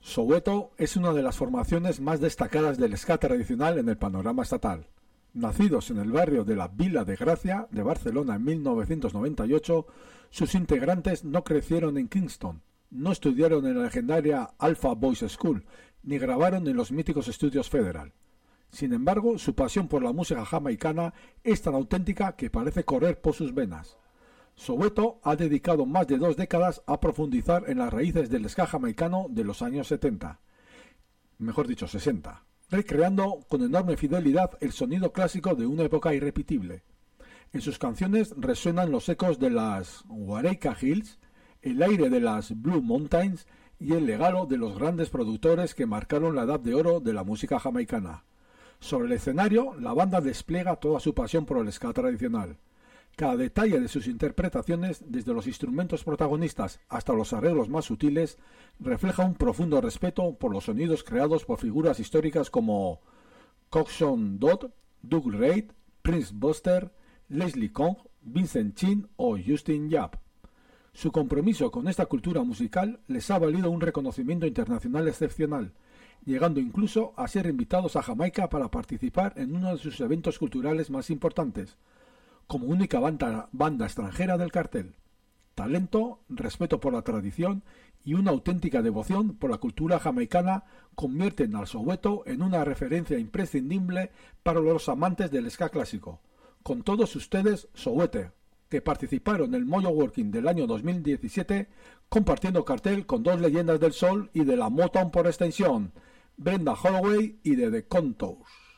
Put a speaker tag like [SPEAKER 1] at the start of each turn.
[SPEAKER 1] Soweto es una de las formaciones más destacadas del ska tradicional en el panorama estatal. Nacidos en el barrio de la Vila de Gracia de Barcelona en 1998, sus integrantes no crecieron en Kingston, no estudiaron en la legendaria Alpha Boys School, ni grabaron en los míticos estudios Federal. Sin embargo, su pasión por la música jamaicana es tan auténtica que parece correr por sus venas. Soweto ha dedicado más de 2 décadas a profundizar en las raíces del ska jamaicano de los años 70, mejor dicho 60, recreando con enorme fidelidad el sonido clásico de una época irrepetible. En sus canciones resuenan los ecos de las Wareika Hills, el aire de las Blue Mountains y el legado de los grandes productores que marcaron la edad de oro de la música jamaicana. Sobre el escenario, la banda despliega toda su pasión por el ska tradicional. Cada detalle de sus interpretaciones, desde los instrumentos protagonistas hasta los arreglos más sutiles, refleja un profundo respeto por los sonidos creados por figuras históricas como Coxsone Dodd, Doug Reid, Prince Buster, Leslie Kong, Vincent Chin o Justin Yap. Su compromiso con esta cultura musical les ha valido un reconocimiento internacional excepcional, llegando incluso a ser invitados a Jamaica para participar en uno de sus eventos culturales más importantes, como única banda extranjera del cartel. Talento, respeto por la tradición y una auténtica devoción por la cultura jamaicana convierten al Soweto en una referencia imprescindible para los amantes del ska clásico. Con todos ustedes, Sowete, que participaron en el Mojo Working del año 2017, compartiendo cartel con 2 leyendas del soul y de la Motown por extensión, Brenda Holloway y de The Contours.